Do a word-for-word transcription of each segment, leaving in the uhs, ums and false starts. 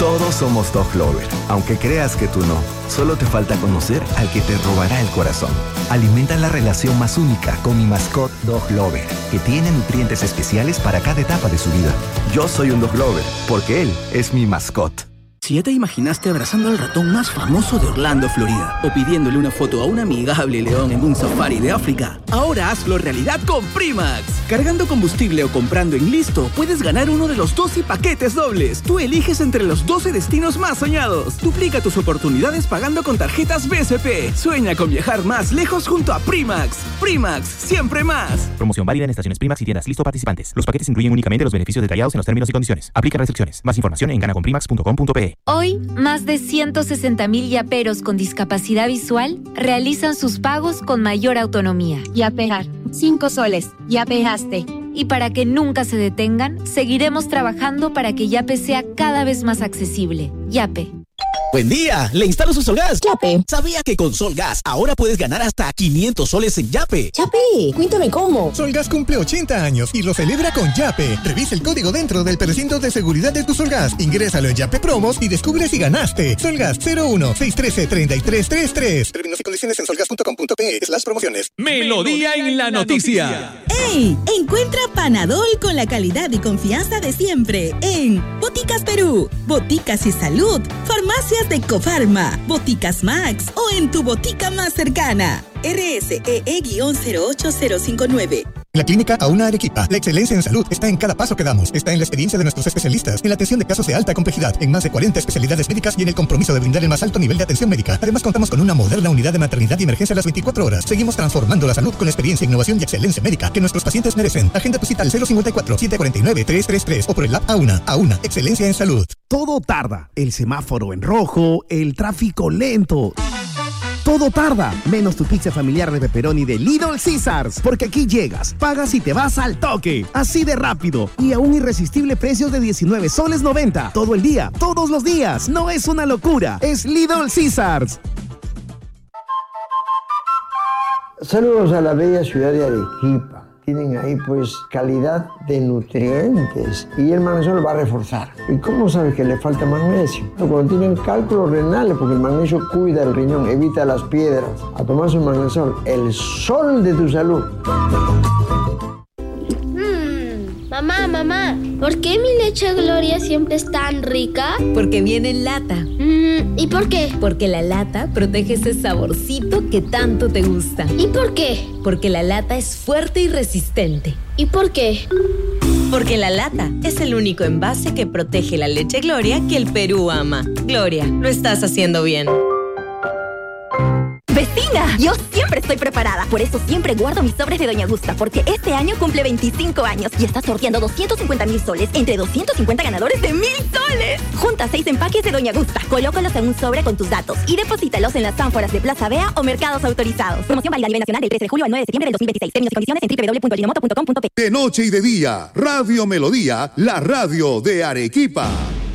Todos somos Dog Lover, aunque creas que tú no. Solo te falta conocer al que te robará el corazón. Alimenta la relación más única con mi mascot Dog Lover, que tiene nutrientes especiales para cada etapa de su vida. Yo soy un Dog Lover, porque él es mi mascot. Si ya te imaginaste abrazando al ratón más famoso de Orlando, Florida, o pidiéndole una foto a un amigable león en un safari de África, ahora hazlo realidad con Primax. Cargando combustible o comprando en Listo, puedes ganar uno de los doce paquetes dobles. Tú eliges entre los doce destinos más soñados. Duplica tus oportunidades pagando con tarjetas B C P. Sueña con viajar más lejos junto a Primax. Primax, siempre más. Promoción válida en estaciones Primax y tiendas Listo participantes. Los paquetes incluyen únicamente los beneficios detallados en los términos y condiciones. Aplica restricciones. Más información en gana con primax punto com punto pe. Hoy, más de ciento sesenta mil yaperos con discapacidad visual realizan sus pagos con mayor autonomía. Yapear. Cinco soles. Yapeaste. Y para que nunca se detengan, seguiremos trabajando para que Yape sea cada vez más accesible. Yape. Buen día, le instalo su Solgas. Yape. ¿Sabía que con Solgas ahora puedes ganar hasta quinientos soles en Yape? Yape, cuéntame cómo. Solgas cumple ochenta años y lo celebra con Yape. Revisa el código dentro del precinto de seguridad de tu Solgas. Ingrésalo en Yape Promos y descubre si ganaste. Solgas cero uno seis uno tres, tres tres tres tres. Términos y condiciones en solgas punto com punto pe slash promociones. Melodía en la noticia. ¡Ey! Encuentra Panadol con la calidad y confianza de siempre en Boticas Perú, Boticas y Salud, Farmacias de Cofarma, Boticas Max o en tu botica más cercana. R S E E cero ocho cero cinco nueve. La Clínica Auna Arequipa. La excelencia en salud está en cada paso que damos. Está en la experiencia de nuestros especialistas, en la atención de casos de alta complejidad, en más de cuarenta especialidades médicas y en el compromiso de brindar el más alto nivel de atención médica. Además, contamos con una moderna unidad de maternidad y emergencia a las veinticuatro horas. Seguimos transformando la salud con experiencia, innovación y excelencia médica que nuestros pacientes merecen. Agenda tu cita al cero cinco cuatro, siete cuatro nueve, tres tres tres o por el app Auna. Auna, excelencia en salud. Todo tarda. El semáforo en rojo, el tráfico lento. Todo tarda, menos tu pizza familiar de pepperoni de Little Caesars, porque aquí llegas, pagas y te vas al toque, así de rápido y a un irresistible precio de diecinueve soles noventa, todo el día, todos los días. No es una locura, es Little Caesars. Saludos a la bella ciudad de Arequipa. Tienen ahí pues calidad de nutrientes y el magnesio lo va a reforzar. ¿Y cómo sabes que le falta magnesio? Cuando tienen cálculos renales, porque el magnesio cuida el riñón, evita las piedras. A tomar su magnesol, el sol de tu salud. Mm, mamá, mamá, ¿por qué mi leche Gloria siempre es tan rica? Porque viene en lata. Mm, ¿y por qué? Porque la lata protege ese saborcito que tanto te gusta. ¿Y por qué? Porque la lata es fuerte y resistente. ¿Y por qué? Porque la lata es el único envase que protege la leche Gloria que el Perú ama. Gloria, lo estás haciendo bien. ¡Vecina! Yo siempre estoy preparada. Por eso siempre guardo mis sobres de Doña Gusta, porque este año cumple veinticinco años y está sorteando doscientos cincuenta mil soles entre doscientos cincuenta ganadores de mil soles. Junta seis empaques de Doña Gusta, colócalos en un sobre con tus datos y deposítalos en las ánforas de Plaza Vea o mercados autorizados. Promoción válida a nivel nacional del trece de julio al nueve de septiembre del dos mil veintiséis. Términos y condiciones en doble u doble u doble u punto linomoto punto com punto pe. De noche y de día, Radio Melodía, la radio de Arequipa.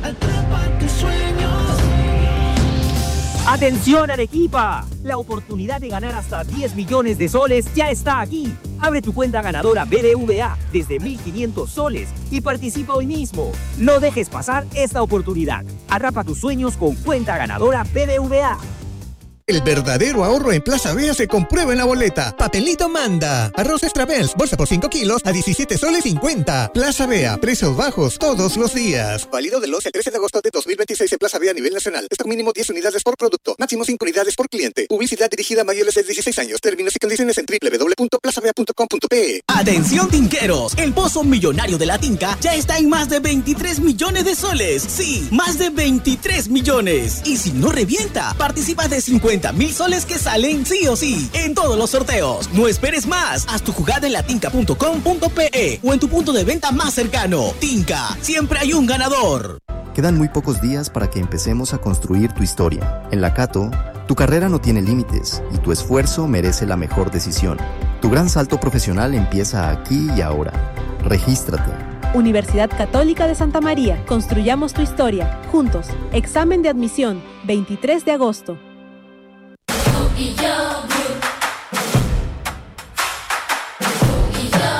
¡Atención, Arequipa! La oportunidad de ganar hasta diez millones de soles ya está aquí. Abre tu cuenta ganadora B B V A desde mil quinientos soles y participa hoy mismo. No dejes pasar esta oportunidad. Atrapa tus sueños con cuenta ganadora B B V A. El verdadero ahorro en Plaza Vea se comprueba en la boleta. Papelito manda. Arroz Extravels, bolsa por cinco kilos a diecisiete soles cincuenta. Plaza Vea, precios bajos todos los días. Válido del once al trece de agosto de dos mil veintiséis en Plaza Vea a nivel nacional. Stock mínimo diez unidades por producto. Máximo cinco unidades por cliente. Publicidad dirigida a mayores de dieciséis años. Términos y condiciones en doble u doble u doble u punto plaza vea punto com punto pe. Atención tinqueros, el pozo millonario de la Tinca ya está en más de veintitrés millones de soles. Sí, más de veintitrés millones. Y si no revienta, participas de cincuenta mil soles que salen sí o sí en todos los sorteos. No esperes más. Haz tu jugada en latinca punto com punto pe o en tu punto de venta más cercano. Tinca, siempre hay un ganador. Quedan muy pocos días para que empecemos a construir tu historia. En la Cato, tu carrera no tiene límites y tu esfuerzo merece la mejor decisión. Tu gran salto profesional empieza aquí y ahora. Regístrate. Universidad Católica de Santa María. Construyamos tu historia. Juntos. Examen de admisión. veintitrés de agosto.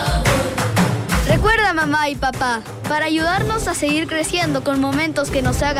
Recuerda, mamá y papá, para ayudarnos a seguir creciendo con momentos que nos hagan